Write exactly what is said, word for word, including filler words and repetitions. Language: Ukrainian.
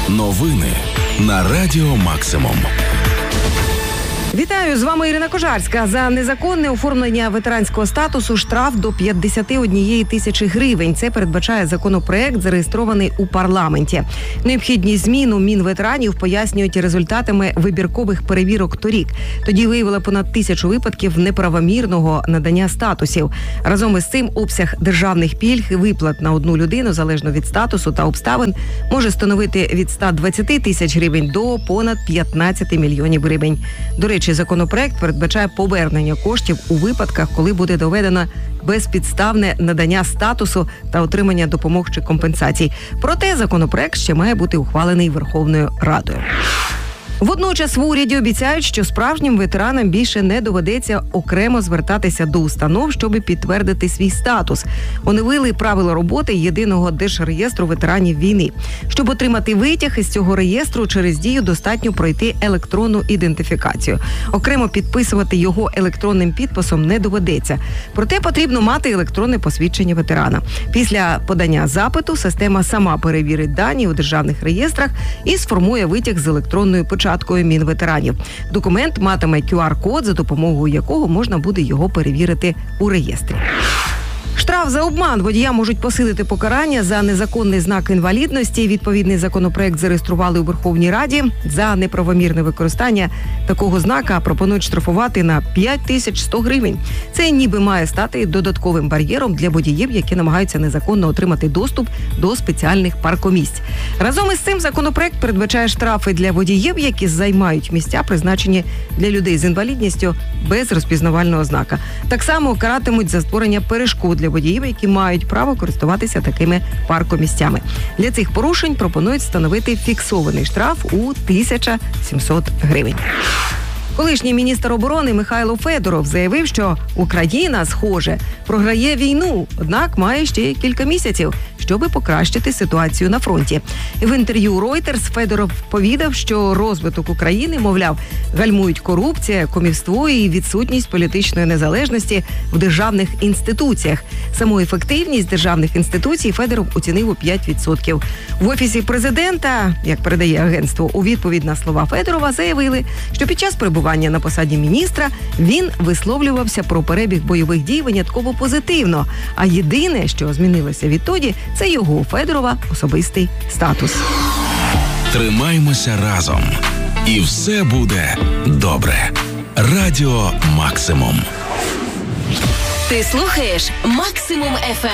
Новини на Радіо Максимум. Вітаю, з вами Ірина Кожарська. За незаконне оформлення ветеранського статусу штраф до п'ятдесят один тисячі гривень. Це передбачає законопроект, зареєстрований у парламенті. Необхідні зміни Мінветеранів пояснюють результатами вибіркових перевірок торік. Тоді виявили понад тисячу випадків неправомірного надання статусів. Разом із цим обсяг державних пільг і виплат на одну людину, залежно від статусу та обставин, може становити від ста двадцяти тисяч гривень до понад п'ятнадцяти мільйонів гривень. До речі, законопроект передбачає повернення коштів у випадках, коли буде доведено безпідставне надання статусу та отримання допомог чи компенсацій. Проте законопроект ще має бути ухвалений Верховною Радою. Водночас в уряді обіцяють, що справжнім ветеранам більше не доведеться окремо звертатися до установ, щоб підтвердити свій статус. Оновили правила роботи єдиного держреєстру ветеранів війни. Щоб отримати витяг із цього реєстру, через Дію достатньо пройти електронну ідентифікацію. Окремо підписувати його електронним підписом не доведеться. Проте потрібно мати електронне посвідчення ветерана. Після подання запиту система сама перевірить дані у державних реєстрах і сформує витяг з електронною початкою. Початкою Мінветеранів. Документ матиме кю ар-код, за допомогою якого можна буде його перевірити у реєстрі. Штраф за обман. Водіям можуть посилити покарання за незаконний знак інвалідності. Відповідний законопроект зареєстрували у Верховній Раді. За неправомірне використання такого знака пропонують штрафувати на п'ять тисяч сто гривень. Це ніби має стати додатковим бар'єром для водіїв, які намагаються незаконно отримати доступ до спеціальних паркомісць. Разом із цим законопроект передбачає штрафи для водіїв, які займають місця, призначені для людей з інвалідністю без розпізнавального знака. Так само каратимуть за створення перешкод для водіїв, які мають право користуватися такими паркомісцями. Для цих порушень пропонують встановити фіксований штраф у тисячу сімсот гривень. Колишній міністр оборони Михайло Федоров заявив, що Україна, схоже, програє війну, однак має ще кілька місяців, щоб покращити ситуацію на фронті. В інтерв'ю Reuters Федоров повідав, що розвиток України, мовляв, гальмують корупція, кумівство і відсутність політичної незалежності в державних інституціях. Саму ефективність державних інституцій Федоров оцінив у п'ять відсотків. В Офісі президента, як передає агентство, у відповідь на слова Федорова заявили, що під час перебування на посаді міністра він висловлювався про перебіг бойових дій винятково позитивно. А єдине, що змінилося відтоді, це його, Федорова, особистий статус. Тримаймося разом. І все буде добре. Радіо Максимум. Ти слухаєш Максимум еф ем.